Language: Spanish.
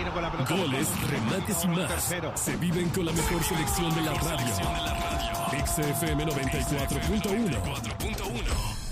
Martino con la pelota. Goles, remates y más. Tercero. Se viven con la mejor selección de la radio. XFM 94.1.